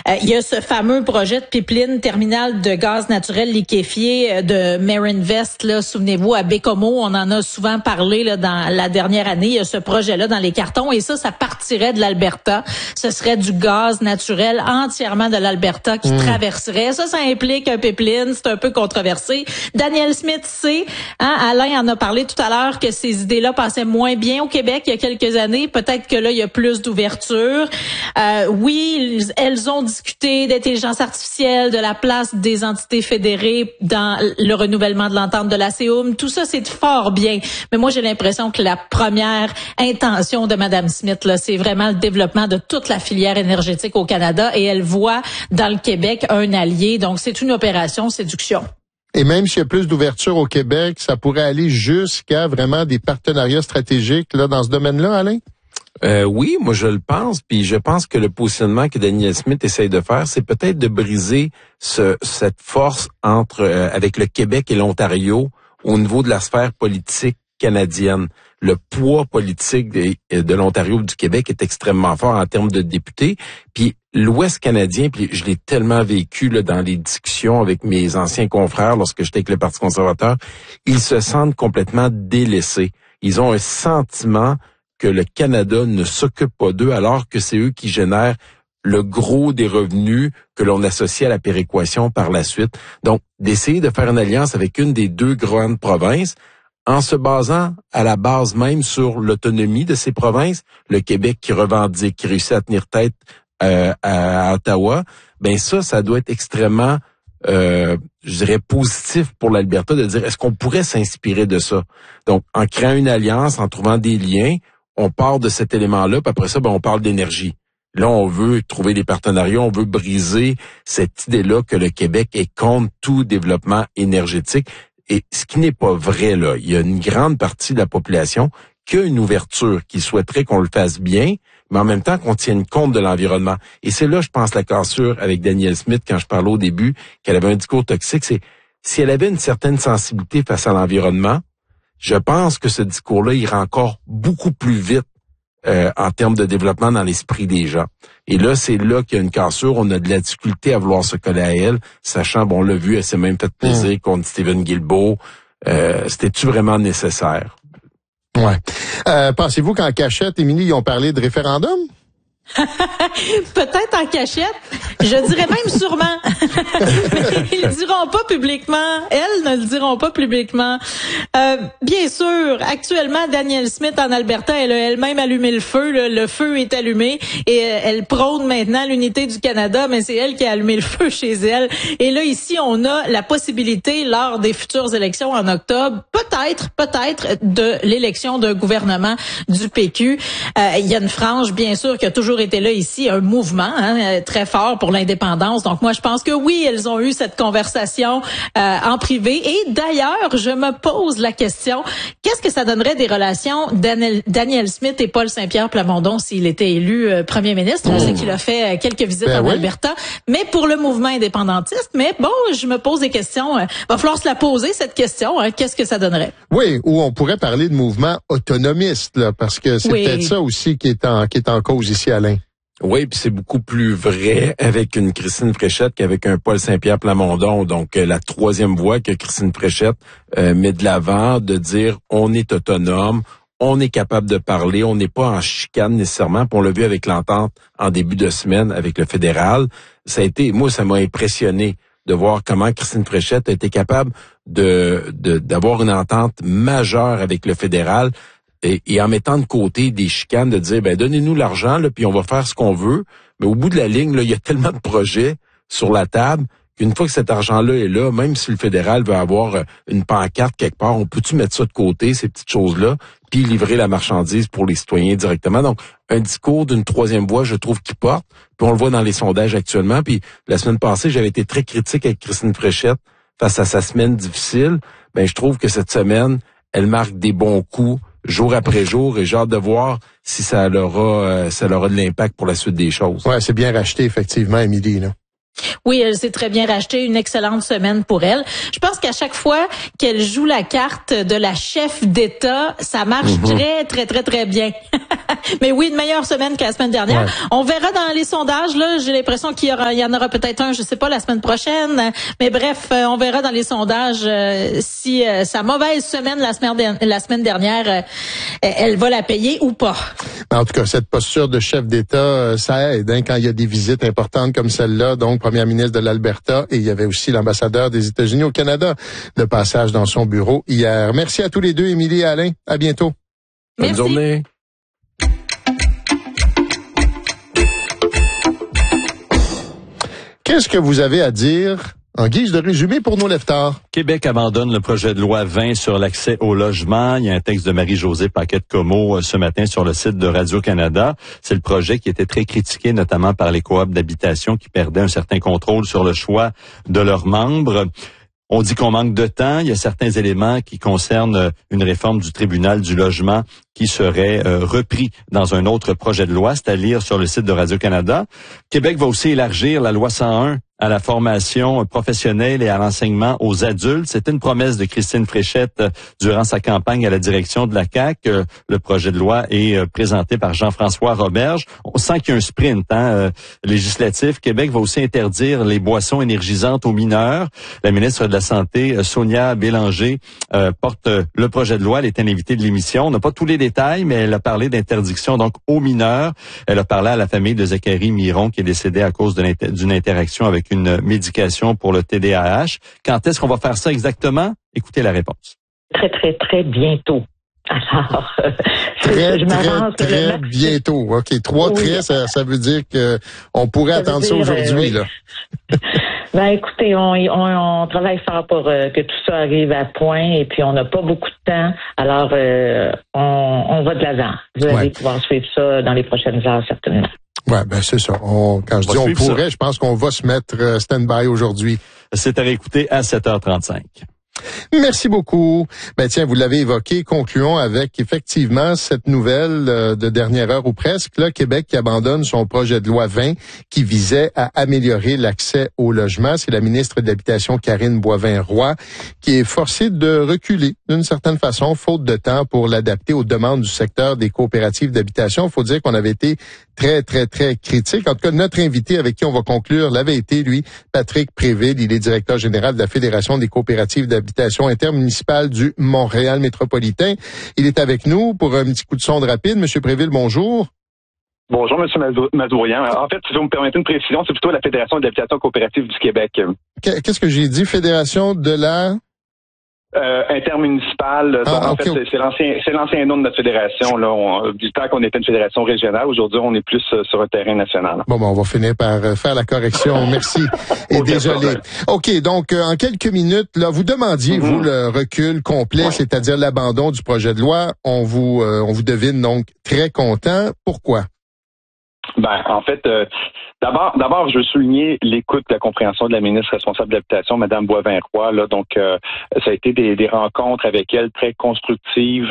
Il y a ce fameux projet de pipeline terminal de gaz naturel liquéfié de Marinvest, là, souvenez-vous, à Bécomo, on en a souvent parlé là, dans la dernière année. Il y a ce projet-là dans les cartons et ça partirait de l'Alberta. Ce serait du gaz naturel entièrement de l'Alberta qui traverserait. Ça implique un pipeline, c'est un peu controversé. Danielle Smith sait, Alain en a parlé tout à l'heure, que ces idées-là passaient moins bien au Québec il y a quelques années. Peut-être que là, il y a plus d'ouverture. Oui, elles ont discuté d'intelligence artificielle, de la place des entités fédérées dans le renouvellement de l'entente de la CEUM. Tout ça, c'est fort bien. Mais moi, j'ai l'impression que la première intention de Mme Smith, là, c'est vraiment le développement de toute la filière énergétique au Canada et elle voit dans le Québec un allié. Donc, c'est une opération séduction. Et même s'il y a plus d'ouverture au Québec, ça pourrait aller jusqu'à vraiment des partenariats stratégiques là dans ce domaine-là, Alain? Oui, moi je le pense, puis je pense que le positionnement que Danielle Smith essaye de faire, c'est peut-être de briser cette force entre avec le Québec et l'Ontario au niveau de la sphère politique canadienne. Le poids politique de l'Ontario et du Québec est extrêmement fort en termes de députés. Puis l'Ouest canadien, puis je l'ai tellement vécu là, dans les discussions avec mes anciens confrères lorsque j'étais avec le Parti conservateur, ils se sentent complètement délaissés. Ils ont un sentiment que le Canada ne s'occupe pas d'eux alors que c'est eux qui génèrent le gros des revenus que l'on associe à la péréquation par la suite. Donc, d'essayer de faire une alliance avec une des deux grandes provinces, en se basant à la base même sur l'autonomie de ces provinces, le Québec qui revendique, qui réussit à tenir tête à Ottawa, ben ça doit être extrêmement, je dirais, positif pour l'Alberta de dire, est-ce qu'on pourrait s'inspirer de ça? Donc, en créant une alliance, en trouvant des liens, on part de cet élément-là, puis après ça, ben on parle d'énergie. Là, on veut trouver des partenariats, on veut briser cette idée-là que le Québec est contre tout développement énergétique. Et ce qui n'est pas vrai, là, il y a une grande partie de la population qui a une ouverture, qui souhaiterait qu'on le fasse bien, mais en même temps qu'on tienne compte de l'environnement. Et c'est là, je pense, la cassure avec Danielle Smith, quand je parlais au début, qu'elle avait un discours toxique, c'est si elle avait une certaine sensibilité face à l'environnement, je pense que ce discours-là ira encore beaucoup plus vite en termes de développement dans l'esprit des gens. Et là, c'est là qu'il y a une cassure. On a de la difficulté à vouloir se coller à elle, sachant, bon, on l'a vu, elle s'est même fait plaisir contre Stephen Guilbeault. C'était-tu vraiment nécessaire? Ouais. Pensez-vous qu'en cachette, Émilie, ils ont parlé de référendum? Peut-être en cachette. Je dirais même sûrement. Mais ils le diront pas publiquement. Elles ne le diront pas publiquement. Bien sûr, actuellement, Danielle Smith en Alberta, elle a elle-même allumé le feu. Le feu est allumé et elle prône maintenant l'unité du Canada, mais c'est elle qui a allumé le feu chez elle. Et là, ici, on a la possibilité, lors des futures élections en octobre, peut-être, de l'élection d'un gouvernement du PQ. Il y a une frange, bien sûr, qui a toujours été là ici, un mouvement très fort pour l'indépendance. Donc moi, je pense que oui, elles ont eu cette conversation en privé. Et d'ailleurs, je me pose la question, qu'est-ce que ça donnerait des relations Danielle Smith et Paul Saint-Pierre Plamondon s'il était élu premier ministre? On sait qu'il a fait quelques visites en Alberta, mais pour le mouvement indépendantiste. Mais bon, je me pose des questions. Va falloir se la poser, cette question. Qu'est-ce que ça donnerait? Oui, ou on pourrait parler de mouvement autonomiste, là, parce que c'est peut-être ça aussi qui est en cause ici, Alain. Oui, puis c'est beaucoup plus vrai avec une Christine Fréchette qu'avec un Paul Saint-Pierre Plamondon. Donc, la troisième voie que Christine Fréchette met de l'avant, de dire on est autonome, on est capable de parler, on n'est pas en chicane nécessairement. Puis on l'a vu avec l'entente en début de semaine avec le fédéral. Ça m'a impressionné de voir comment Christine Fréchette a été capable d'avoir une entente majeure avec le fédéral. Et en mettant de côté des chicanes, de dire, donnez-nous l'argent, là, puis on va faire ce qu'on veut. Mais au bout de la ligne, là, il y a tellement de projets sur la table qu'une fois que cet argent-là est là, même si le fédéral veut avoir une pancarte quelque part, on peut-tu mettre ça de côté, ces petites choses-là, puis livrer la marchandise pour les citoyens directement. Donc, un discours d'une troisième voie, je trouve, qui porte. Puis on le voit dans les sondages actuellement. Puis la semaine passée, j'avais été très critique avec Christine Fréchette face à sa semaine difficile. Je trouve que cette semaine, elle marque des bons coups jour après jour, et j'ai hâte de voir si ça aura de l'impact pour la suite des choses. Ouais, c'est bien racheté, effectivement, Émilie, là. Oui, elle s'est très bien rachetée. Une excellente semaine pour elle. Je pense qu'à chaque fois qu'elle joue la carte de la chef d'État, ça marche très, très, très, très bien. Mais oui, une meilleure semaine que la semaine dernière. Ouais. On verra dans les sondages, là. J'ai l'impression qu'il y en aura peut-être un, je sais pas, la semaine prochaine. Mais bref, on verra dans les sondages si sa mauvaise semaine la semaine dernière, elle va la payer ou pas. En tout cas, cette posture de chef d'État, ça aide quand il y a des visites importantes comme celle-là. Donc, première ministre de l'Alberta, et il y avait aussi l'ambassadeur des États-Unis au Canada de passage dans son bureau hier. Merci à tous les deux, Émilie et Alain. À bientôt. Bonne journée. Qu'est-ce que vous avez à dire en guise de résumé pour nos leftards? Québec abandonne le projet de loi 20 sur l'accès au logement. Il y a un texte de Marie-Josée Paquette-Comeau ce matin sur le site de Radio-Canada. C'est le projet qui était très critiqué, notamment par les coops d'habitation qui perdaient un certain contrôle sur le choix de leurs membres. On dit qu'on manque de temps. Il y a certains éléments qui concernent une réforme du tribunal du logement qui serait repris dans un autre projet de loi. C'est à lire sur le site de Radio-Canada. Québec va aussi élargir la loi 101 à la formation professionnelle et à l'enseignement aux adultes. C'était une promesse de Christine Fréchette durant sa campagne à la direction de la CAQ. Le projet de loi est présenté par Jean-François Roberge. On sent qu'il y a un sprint législatif. Québec va aussi interdire les boissons énergisantes aux mineurs. La ministre de la Santé, Sonia Bélanger, porte le projet de loi. Elle est une invitée de l'émission. On n'a pas tous les détails, mais elle a parlé d'interdiction donc aux mineurs. Elle a parlé à la famille de Zachary Miron qui est décédé à cause d'une interaction avec une médication pour le TDAH. Quand est-ce qu'on va faire ça exactement? Écoutez la réponse. Très, très, très bientôt. Alors, très bientôt. OK, 3 traits, ça veut dire que on pourrait attendre ça aujourd'hui, là. Ben, écoutez, on travaille fort pour que tout ça arrive à point et puis on n'a pas beaucoup de temps. Alors, on va de l'avant. Vous allez pouvoir suivre ça dans les prochaines heures, certainement. Ouais, ben c'est ça. Quand je dis on pourrait, je pense qu'on va se mettre stand-by aujourd'hui. C'est à réécouter à 7h35. Merci beaucoup. Ben tiens, vous l'avez évoqué, concluons avec effectivement cette nouvelle de dernière heure ou presque, là, Québec qui abandonne son projet de loi 20 qui visait à améliorer l'accès au logement. C'est la ministre de l'Habitation, Karine Boivin-Roy, qui est forcée de reculer d'une certaine façon, faute de temps pour l'adapter aux demandes du secteur des coopératives d'habitation. Il faut dire qu'on avait été très, très, très critique. En tout cas, notre invité avec qui on va conclure l'avait été, lui, Patrick Préville. Il est directeur général de la Fédération des coopératives d'habitation intermunicipale du Montréal métropolitain. Il est avec nous pour un petit coup de sonde rapide. Monsieur Préville, bonjour. Bonjour, Monsieur Mazourian. En fait, si vous me permettez une précision, c'est plutôt la Fédération de l'habitation coopérative du Québec. Qu'est-ce que j'ai dit? Fédération de la... intermunicipale. En fait, c'est l'ancien nom de notre fédération. Là, du temps qu'on était une fédération régionale, aujourd'hui, on est plus sur un terrain national. Bon, on va finir par faire la correction. Merci. Et désolé. OK, donc, en quelques minutes, là, vous demandiez, vous, le recul complet, c'est-à-dire l'abandon du projet de loi. On vous devine donc très content. Pourquoi? Ben, en fait, d'abord, je veux souligner l'écoute, la compréhension de la ministre responsable de l'habitation, Mme Boivin-Roy. Là, donc, ça a été des rencontres avec elle très constructives.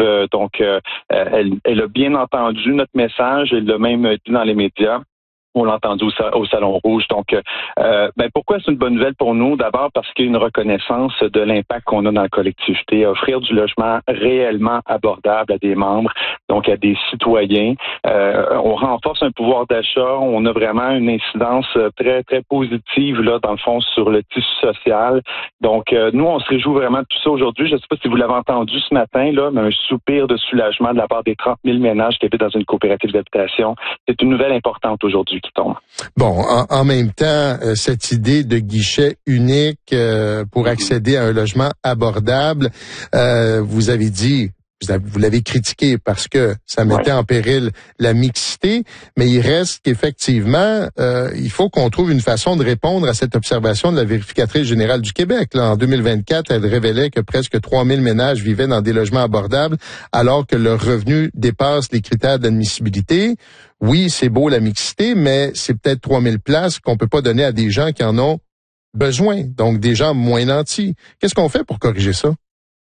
Elle a bien entendu notre message. Elle l'a même dit dans les médias. On l'a entendu au Salon Rouge. Donc, pourquoi c'est une bonne nouvelle pour nous? D'abord parce qu'il y a une reconnaissance de l'impact qu'on a dans la collectivité. Offrir du logement réellement abordable à des membres, donc à des citoyens. On renforce un pouvoir d'achat. On a vraiment une incidence très, très positive, là, dans le fond, sur le tissu social. Donc, nous, on se réjouit vraiment de tout ça aujourd'hui. Je ne sais pas si vous l'avez entendu ce matin, là, mais un soupir de soulagement de la part des 30 000 ménages qui habitent dans une coopérative d'habitation. C'est une nouvelle importante aujourd'hui qui tombe. Bon, en même temps, cette idée de guichet unique pour accéder à un logement abordable, vous avez dit, vous l'avez critiqué parce que ça mettait en péril la mixité, mais il reste qu'effectivement, il faut qu'on trouve une façon de répondre à cette observation de la vérificatrice générale du Québec. Là, en 2024, elle révélait que presque 3000 ménages vivaient dans des logements abordables alors que leur revenu dépasse les critères d'admissibilité. Oui, c'est beau la mixité, mais c'est peut-être 3000 places qu'on peut pas donner à des gens qui en ont besoin, donc des gens moins nantis. Qu'est-ce qu'on fait pour corriger ça?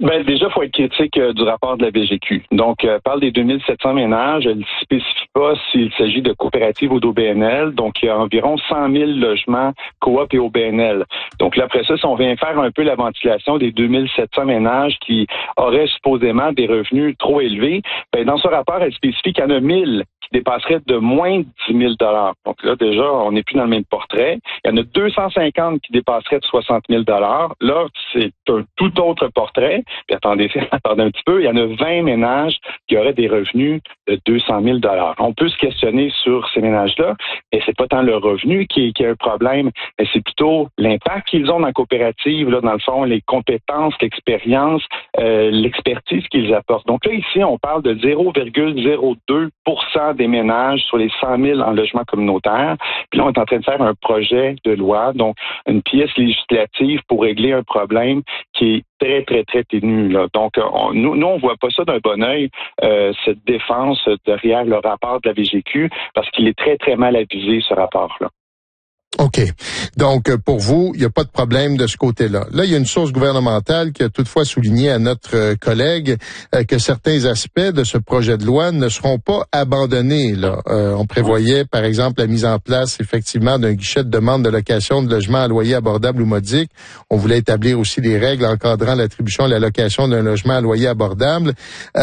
Ben déjà, il faut être critique du rapport de la VGQ. Donc, parle des 2700 ménages. Elle ne spécifie pas s'il s'agit de coopératives ou d'OBNL. Donc, il y a environ 100 000 logements coop et OBNL. Donc, là, après ça, si on vient faire un peu la ventilation des 2700 ménages qui auraient supposément des revenus trop élevés, ben dans ce rapport, elle spécifie qu'il y en a 1000 qui dépasseraient de moins de 10 000 $. Donc là, déjà, on n'est plus dans le même portrait. Il y en a 250 qui dépasseraient de 60 000 $. Là, c'est un tout autre portrait. Puis attendez un petit peu, il y en a 20 ménages qui auraient des revenus de 200 000 $. On peut se questionner sur ces ménages-là, mais c'est pas tant le revenu qui est un problème, mais c'est plutôt l'impact qu'ils ont dans la coopérative, là, dans le fond, les compétences, l'expérience, l'expertise qu'ils apportent. Donc là, ici, on parle de 0,02% des ménages sur les 100 000 en logement communautaire. Puis là, on est en train de faire un projet de loi, donc une pièce législative pour régler un problème qui est très, très, très ténu. Là. Donc, nous, on voit pas ça d'un bon œil, cette défense derrière le rapport de la VGQ, parce qu'il est très, très mal avisé, ce rapport-là. OK. Donc, pour vous, il n'y a pas de problème de ce côté-là. Là, il y a une source gouvernementale qui a toutefois souligné à notre collègue que certains aspects de ce projet de loi ne seront pas abandonnés. Là, on prévoyait, par exemple, la mise en place, effectivement, d'un guichet de demande de location de logements à loyer abordable ou modique. On voulait établir aussi des règles encadrant l'attribution et la location d'un logement à loyer abordable.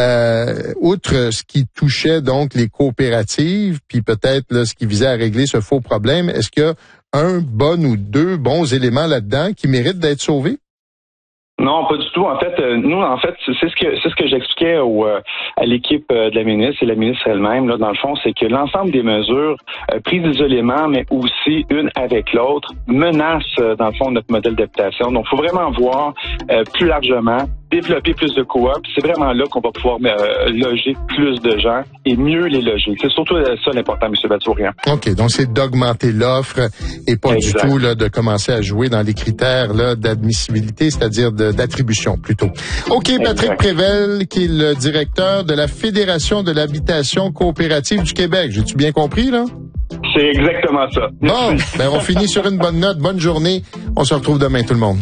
Outre ce qui touchait donc les coopératives, puis peut-être là, ce qui visait à régler ce faux problème, est-ce qu'il y a un bon ou deux bons éléments là-dedans qui méritent d'être sauvés? Non, pas du tout. En fait, nous, c'est ce que j'expliquais à l'équipe de la ministre et la ministre elle-même. Là, dans le fond, c'est que l'ensemble des mesures prises isolément, mais aussi une avec l'autre, menacent dans le fond notre modèle d'habitation. Donc, il faut vraiment voir plus largement, développer plus de coop. C'est vraiment là qu'on va pouvoir loger plus de gens et mieux les loger. C'est surtout ça l'important, M. Batourian. OK, donc c'est d'augmenter l'offre et pas exact. Du tout là de commencer à jouer dans les critères là d'admissibilité, c'est-à-dire d'attribution plutôt. OK, Patrick Prével, qui est le directeur de la Fédération de l'habitation coopérative du Québec. J'ai-tu bien compris, là? C'est exactement ça. Bon, ben on finit sur une bonne note. Bonne journée. On se retrouve demain, tout le monde.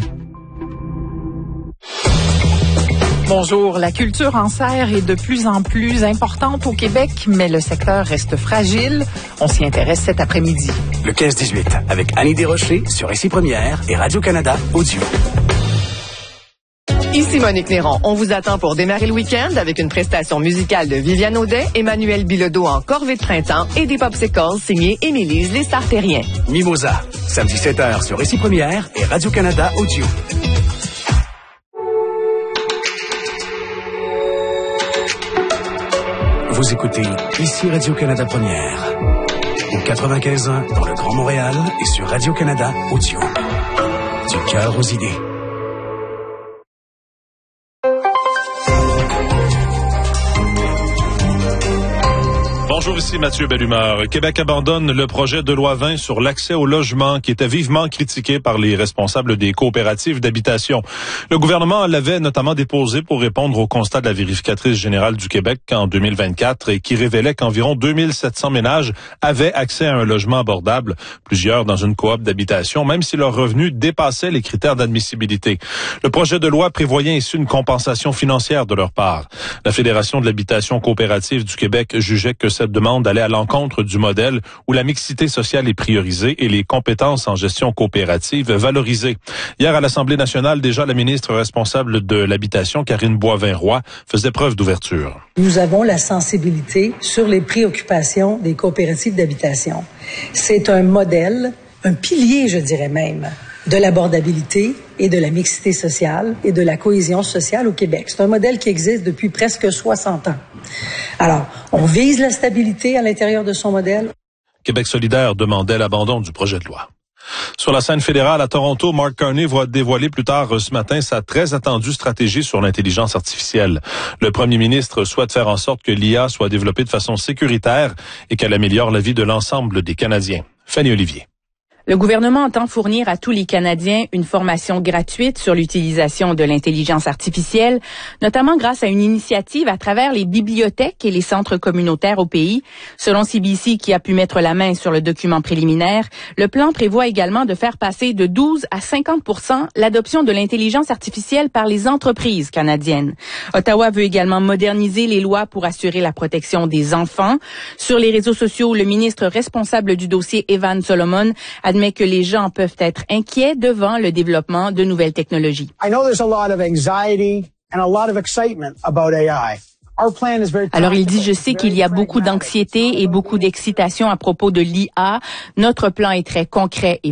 Bonjour. La culture en serre est de plus en plus importante au Québec, mais le secteur reste fragile. On s'y intéresse cet après-midi. Le 15-18, avec Annie Desrochers sur Ici Première et Radio-Canada Audio. Ici Monique Néron. On vous attend pour démarrer le week-end avec une prestation musicale de Viviane Audet, Emmanuel Bilodeau en corvée de printemps et des popsicles signés Émilise Les Sartériens. Mimosa, samedi 7h sur Ici Première et Radio-Canada Audio. Vous écoutez Ici Radio-Canada Première. Au 95.1 dans le Grand Montréal et sur Radio-Canada Audio. Du cœur aux idées. Bonjour, ici Mathieu Bellumeur. Québec abandonne le projet de loi 20 sur l'accès au logement qui était vivement critiqué par les responsables des coopératives d'habitation. Le gouvernement l'avait notamment déposé pour répondre au constat de la vérificatrice générale du Québec en 2024 et qui révélait qu'environ 2700 ménages avaient accès à un logement abordable, plusieurs dans une coop d'habitation, même si leurs revenus dépassaient les critères d'admissibilité. Le projet de loi prévoyait ainsi une compensation financière de leur part. La Fédération de l'habitation coopérative du Québec jugeait que cette demande allait à l'encontre du modèle où la mixité sociale est priorisée et les compétences en gestion coopérative valorisées. Hier, à l'Assemblée nationale, déjà la ministre responsable de l'habitation, Karine Boivin-Roy, faisait preuve d'ouverture. Nous avons la sensibilité sur les préoccupations des coopératives d'habitation. C'est un modèle, un pilier, je dirais même, de l'abordabilité et de la mixité sociale et de la cohésion sociale au Québec. C'est un modèle qui existe depuis presque 60 ans. Alors, on vise la stabilité à l'intérieur de son modèle. Québec solidaire demandait l'abandon du projet de loi. Sur la scène fédérale à Toronto, Mark Carney va dévoiler plus tard ce matin sa très attendue stratégie sur l'intelligence artificielle. Le premier ministre souhaite faire en sorte que l'IA soit développée de façon sécuritaire et qu'elle améliore la vie de l'ensemble des Canadiens. Fanny Olivier. Le gouvernement entend fournir à tous les Canadiens une formation gratuite sur l'utilisation de l'intelligence artificielle, notamment grâce à une initiative à travers les bibliothèques et les centres communautaires au pays. Selon CBC, qui a pu mettre la main sur le document préliminaire, le plan prévoit également de faire passer de 12 à 50% l'adoption de l'intelligence artificielle par les entreprises canadiennes. Ottawa veut également moderniser les lois pour assurer la protection des enfants. Sur les réseaux sociaux, le ministre responsable du dossier, Evan Solomon, admet que les gens peuvent être inquiets devant le développement de nouvelles technologies. I know there's a lot of anxiety and a lot of excitement about AI. Alors il dit, je sais qu'il y a beaucoup d'anxiété et beaucoup d'excitation à propos de l'IA. Notre plan est très concret et